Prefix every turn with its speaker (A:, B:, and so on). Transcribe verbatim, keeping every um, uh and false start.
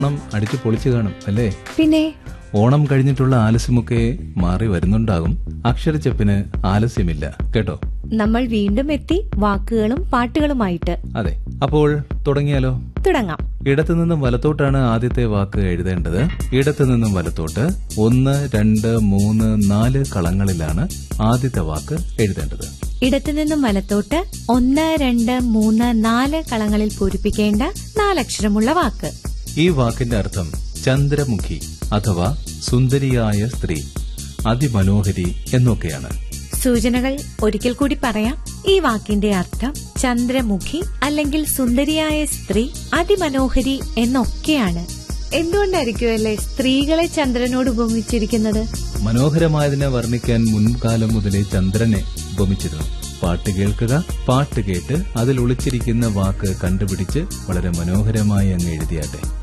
A: ഓണം അടിച്ചു പൊളിച്ചു കാണും അല്ലേ?
B: പിന്നെ
A: ഓണം കഴിഞ്ഞിട്ടുള്ള ആലസ്യമൊക്കെ മാറി വരുന്നുണ്ടാകും. അക്ഷരച്ചെപ്പിന് ആലസ്യമില്ല കേട്ടോ.
B: നമ്മൾ വീണ്ടും എത്തി വാക്കുകളും പാട്ടുകളുമായിട്ട്.
A: അതെ, അപ്പോൾ തുടങ്ങിയാലോ?
B: തുടങ്ങാം.
A: ഇടത്തുനിന്നും വലത്തോട്ടാണ് ആദ്യത്തെ വാക്ക് എഴുതേണ്ടത്. ഇടത്തുനിന്നും വലത്തോട്ട് ഒന്ന് രണ്ട് മൂന്ന് നാല് കളങ്ങളിലാണ് ആദ്യത്തെ വാക്ക് എഴുതേണ്ടത്.
B: ഇടത്തുനിന്നും വലത്തോട്ട് ഒന്ന് രണ്ട് മൂന്ന് നാല് കളങ്ങളിൽ പൂരിപ്പിക്കേണ്ട നാലക്ഷരമുള്ള വാക്ക്.
A: ഈ വാക്കിന്റെ അർത്ഥം ചന്ദ്രമുഖി അഥവാ സുന്ദരിയായ സ്ത്രീ, അതിമനോഹരി എന്നൊക്കെയാണ്.
B: സൂചനകൾ ഒരിക്കൽ കൂടി പറയാം. ഈ വാക്കിന്റെ അർത്ഥം ചന്ദ്രമുഖി അല്ലെങ്കിൽ സുന്ദരിയായ സ്ത്രീ, അതിമനോഹരി എന്നൊക്കെയാണ്. എന്തുകൊണ്ടായിരിക്കും അല്ലേ സ്ത്രീകളെ ചന്ദ്രനോട് ഉപമിച്ചിരിക്കുന്നത്?
A: മനോഹരമായതിനെ വർണ്ണിക്കാൻ മുൻകാലം മുതലേ ചന്ദ്രനെ ഉപമിച്ചിരുന്നു. പാട്ട് കേൾക്കുക, പാട്ട് കേട്ട് അതിൽ ഒളിച്ചിരിക്കുന്ന വാക്ക് കണ്ടുപിടിച്ച് വളരെ മനോഹരമായി അങ്ങ് എഴുതിയാട്ടെ.